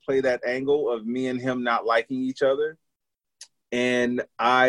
play that angle of me and him not liking each other. And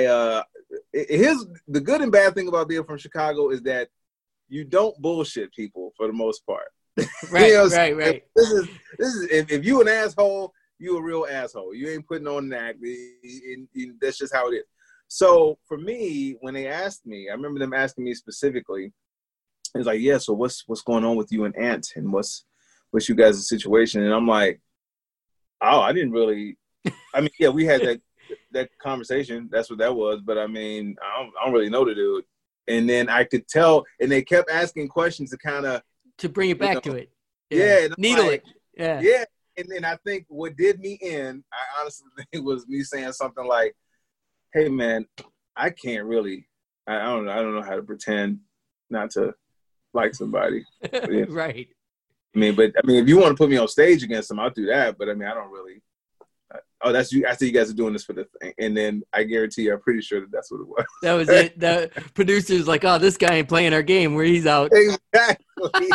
here's the good and bad thing about being from Chicago is that you don't bullshit people for the most part. Right, right. This is if you an asshole, you a real asshole. You ain't putting on an act. That's just how it is. So for me, when they asked me, I remember them asking me specifically, it's like, yeah, so what's going on with you and Ant, and what's you guys' situation? And I'm like, oh, I didn't really. I mean, yeah, we had that conversation. That's what that was. But I mean, I don't really know the dude. And then I could tell, and they kept asking questions to kind of bring it back to it. Yeah, needle like, it. Yeah. And then I think what did me in, I honestly think, was me saying something like, "Hey, man, I can't really. I don't know how to pretend not to like somebody." Yeah. Right. I mean, if you want to put me on stage against them, I'll do that. But I mean, I don't really. Oh, that's you. I see you guys are doing this for the thing, and then I guarantee you, I'm pretty sure that's what it was. That was it. The producer's like, "Oh, this guy ain't playing our game. Where he's out." Exactly.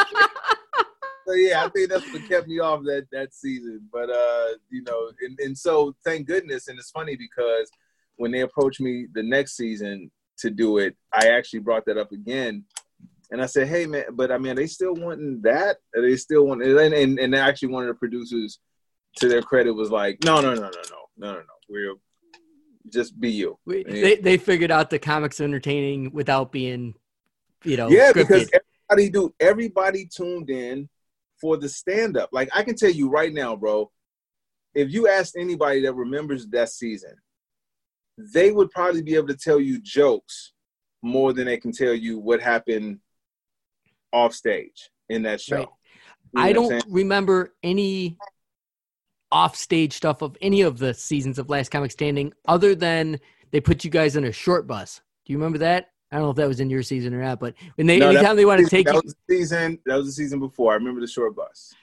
So yeah, I think that's what kept me off that season. But and so thank goodness. And it's funny because when they approached me the next season to do it, I actually brought that up again. And I said, hey, man, but I mean, are they still wanting that? Are they still wanting it? And actually one of the producers, to their credit, was like, no. We're just be you. They figured out the comics entertaining without being, yeah, scripted. Because everybody tuned in for the stand-up. Like, I can tell you right now, bro, if you asked anybody that remembers that season, they would probably be able to tell you jokes more than they can tell you what happened off stage in that show. Right. I don't remember any off-stage stuff of any of the seasons of Last Comic Standing other than they put you guys in a short bus. Do you remember that? I don't know if that was in your season or not, but anytime they want to take you. That was the season before. I remember the short bus.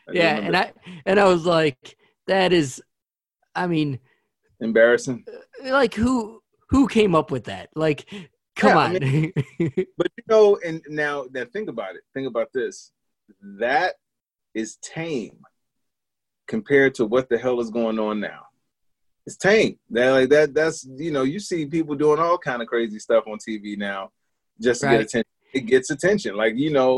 I was like, that is, I mean. Embarrassing. Like, who came up with that? Like, come on. I mean, but and now that think about it. Think about this. That is tame compared to what the hell is going on now. It's tame. That's you see people doing all kind of crazy stuff on TV now just to get attention. It gets attention. Like,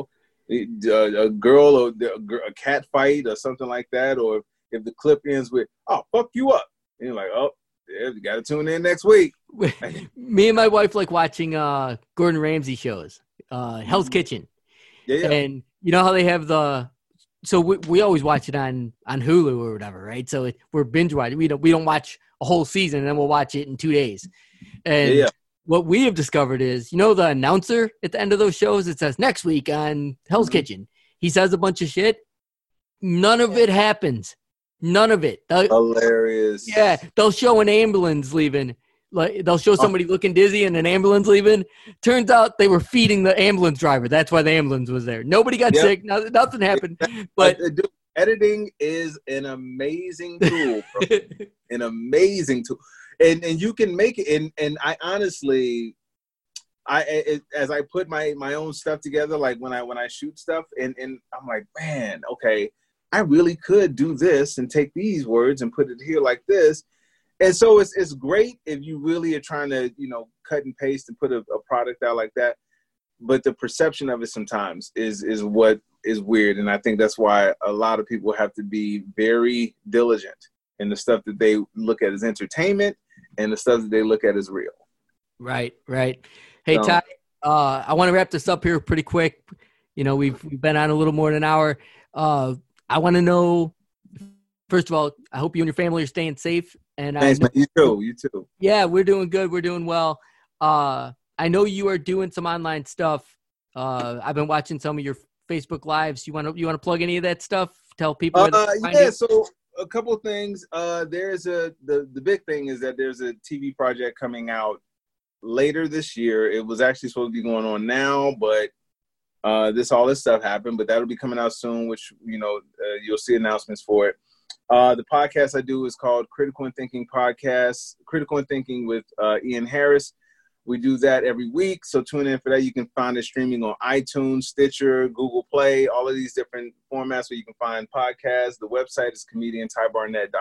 a girl or a cat fight or something like that, or if the clip ends with, "Oh, fuck you up," and you're like, "Oh, yeah, you got to tune in next week." Me and my wife like watching Gordon Ramsay shows, Hell's Kitchen. Yeah. And you know how they have so we always watch it on Hulu or whatever, right? So we're binge watching. We don't watch a whole season and then we'll watch it in 2 days. And what we have discovered is, the announcer at the end of those shows, it says next week on Hell's Kitchen. He says a bunch of shit. None of it happens. None of it. Hilarious. Yeah, they'll show an ambulance leaving. Like, they'll show somebody looking dizzy and an ambulance leaving. Turns out they were feeding the ambulance driver. That's why the ambulance was there. Nobody got sick. Nothing happened. But editing is an amazing tool, bro. An amazing tool. And you can make it. And I honestly, as I put my own stuff together, like when I shoot stuff, and I'm like, man, okay, I really could do this and take these words and put it here like this. And so it's great if you really are trying to, cut and paste and put a product out like that. But the perception of it sometimes is what is weird. And I think that's why a lot of people have to be very diligent in the stuff that they look at as entertainment and the stuff that they look at as real. Right. Hey, Ty, I want to wrap this up here pretty quick. We've been on a little more than an hour. I want to know, first of all, I hope you and your family are staying safe. And thanks, man. You too. Yeah, we're doing good. We're doing well. I know you are doing some online stuff. I've been watching some of your Facebook Lives. You want to plug any of that stuff? Tell people. So a couple of things. There's the big thing is that there's a TV project coming out later this year. It was actually supposed to be going on now, but all this stuff happened. But that'll be coming out soon, which you'll see announcements for it. The podcast I do is called Critical and Thinking Podcast, Critical and Thinking with Ian Harris. We do that every week, so tune in for that. You can find it streaming on iTunes, Stitcher, Google Play, all of these different formats where you can find podcasts. The website is comediantybarnett.com.